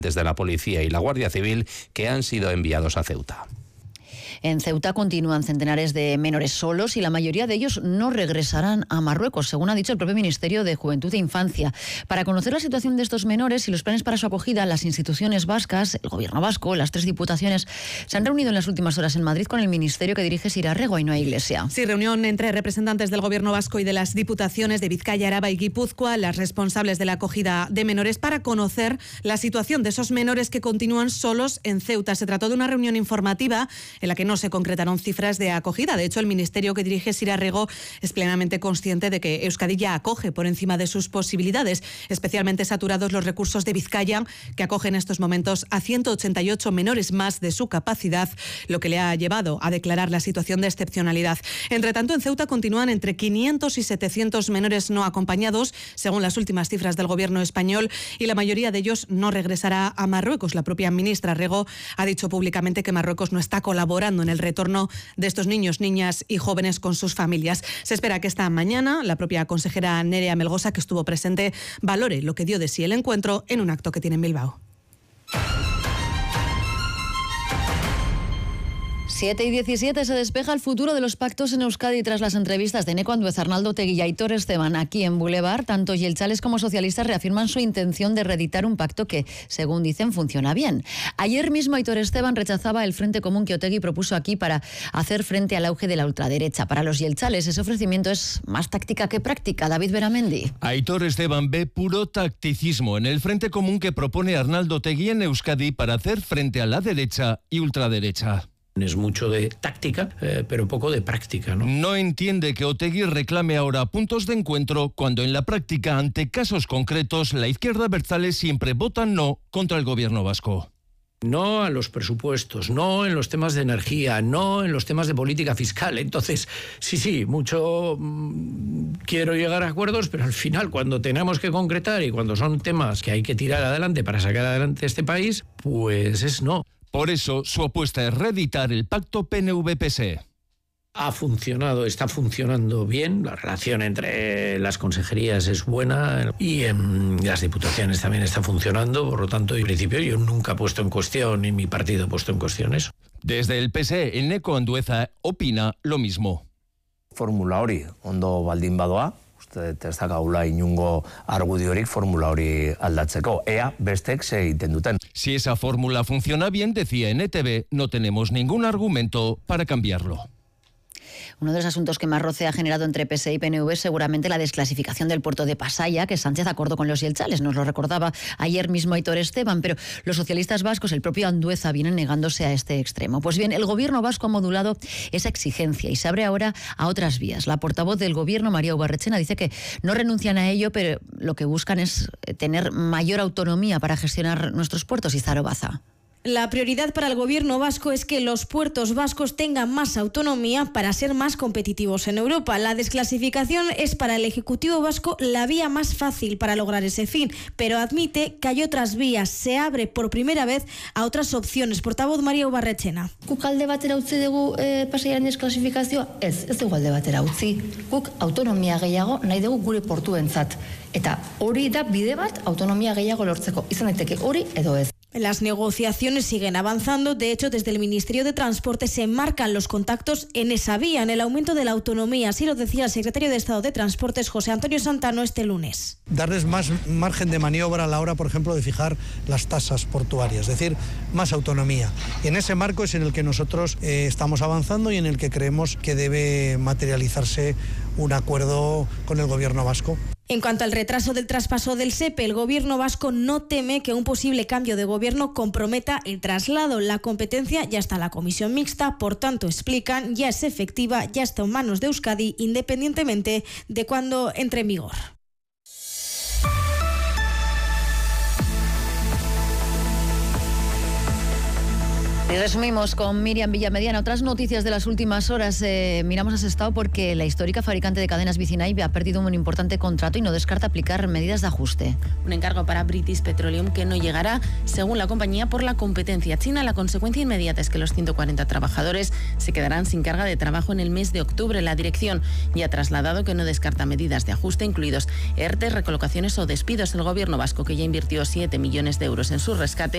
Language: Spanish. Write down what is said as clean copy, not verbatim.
desde la Policía y la Guardia Civil que han sido enviados a Ceuta. En Ceuta continúan centenares de menores solos y la mayoría de ellos no regresarán a Marruecos, según ha dicho el propio Ministerio de Juventud e Infancia. Para conocer la situación de estos menores y los planes para su acogida, las instituciones vascas, el Gobierno vasco, las 3 diputaciones, se han reunido en las últimas horas en Madrid con el ministerio que dirige Sira Rego y Ainhoa Iglesia. Sí, reunión entre representantes del Gobierno vasco y de las diputaciones de Vizcaya, Araba y Guipúzcoa, las responsables de la acogida de menores, para conocer la situación de esos menores que continúan solos en Ceuta. Se trató de una reunión informativa en la que no se concretaron cifras de acogida. De hecho, el ministerio que dirige Sira Rego es plenamente consciente de que Euskadi ya acoge por encima de sus posibilidades, especialmente saturados los recursos de Vizcaya, que acoge en estos momentos a 188 menores más de su capacidad, lo que le ha llevado a declarar la situación de excepcionalidad. Entre tanto, en Ceuta continúan entre 500 y 700 menores no acompañados, según las últimas cifras del Gobierno español, y la mayoría de ellos no regresará a Marruecos. La propia ministra Rego ha dicho públicamente que Marruecos no está colaborando en el retorno de estos niños, niñas y jóvenes con sus familias. Se espera que esta mañana la propia consejera Nerea Melgosa, que estuvo presente, valore lo que dio de sí el encuentro en un acto que tiene en Bilbao. 7:17 se despeja el futuro de los pactos en Euskadi tras las entrevistas de Eneko Andueza, Arnaldo Otegi y Aitor Esteban aquí en Boulevard. Tanto jeltzales como socialistas reafirman su intención de reeditar un pacto que, según dicen, funciona bien. Ayer mismo Aitor Esteban rechazaba el frente común que Otegi propuso aquí para hacer frente al auge de la ultraderecha. Para los jeltzales ese ofrecimiento es más táctica que práctica. David Beramendi. Aitor Esteban ve puro tacticismo en el frente común que propone Arnaldo Otegi en Euskadi para hacer frente a la derecha y ultraderecha. Es mucho de táctica, pero poco de práctica, ¿no? No entiende que Otegi reclame ahora puntos de encuentro cuando en la práctica, ante casos concretos, la izquierda abertzale siempre vota no contra el gobierno vasco. No a los presupuestos, no en los temas de energía, no en los temas de política fiscal. Entonces, sí, mucho quiero llegar a acuerdos, pero al final, cuando tenemos que concretar y cuando son temas que hay que tirar adelante para sacar adelante este país, pues es no. Por eso, su apuesta es reeditar el pacto PNV-PSE. Ha funcionado, está funcionando bien, la relación entre las consejerías es buena y en las diputaciones también está funcionando, por lo tanto, en principio yo nunca he puesto en cuestión, ni mi partido ha puesto en cuestión eso. Desde el PSE, Eneko Andueza opina lo mismo. Formula hori ondo baldin badoa, uste ez dakagula inungo argudiorik formula hori aldatzeko. Ea bestek ze egiten duten. Si esa fórmula funciona bien, decía en ETV, no tenemos ningún argumento para cambiarlo. Uno de los asuntos que más roce ha generado entre PSE y PNV es seguramente la desclasificación del puerto de Pasaia, que Sánchez acordó con los jeltzales. Nos lo recordaba ayer mismo Aitor Esteban, pero los socialistas vascos, el propio Andueza, vienen negándose a este extremo. Pues bien, el gobierno vasco ha modulado esa exigencia y se abre ahora a otras vías. La portavoz del gobierno, María Ubarretxena, dice que no renuncian a ello, pero lo que buscan es tener mayor autonomía para gestionar nuestros puertos. Izaro Baza. La prioridad para el gobierno vasco es que los puertos vascos tengan más autonomía para ser más competitivos en Europa. La desclasificación es para el Ejecutivo vasco la vía más fácil para lograr ese fin, pero admite que hay otras vías. Se abre por primera vez a otras opciones. Portavoz María Ubarretxena. Guk alde batera utzi dugu Pasaiaren desklasifikazioa? Ez dugu alde batera utzi. Guk autonomia gehiago nahi dugu gure portuentzat. Eta hori da bide bat autonomia gehiago lortzeko. Izan daiteke hori edo ez. Las negociaciones siguen avanzando. De hecho, desde el Ministerio de Transporte se enmarcan los contactos en esa vía, en el aumento de la autonomía. Así lo decía el secretario de Estado de Transportes, José Antonio Santano, este lunes. Darles más margen de maniobra a la hora, por ejemplo, de fijar las tasas portuarias, es decir, más autonomía. Y en ese marco es en el que nosotros estamos avanzando y en el que creemos que debe materializarse un acuerdo con el gobierno vasco. En cuanto al retraso del traspaso del SEPE, el gobierno vasco no teme que un posible cambio de gobierno comprometa el traslado. La competencia ya está en la comisión mixta, por tanto, explican, ya es efectiva, ya está en manos de Euskadi, independientemente de cuándo entre en vigor. Y resumimos con Miriam Villamediana. Otras noticias de las últimas horas. Miramos a Sestao porque la histórica fabricante de cadenas Vicinay ha perdido un importante contrato y no descarta aplicar medidas de ajuste. Un encargo para British Petroleum que no llegará, según la compañía, por la competencia china. La consecuencia inmediata es que los 140 trabajadores se quedarán sin carga de trabajo en el mes de octubre. La dirección ya ha trasladado que no descarta medidas de ajuste, incluidos ERTE, recolocaciones o despidos. El gobierno vasco, que ya invirtió 7 millones de euros en su rescate,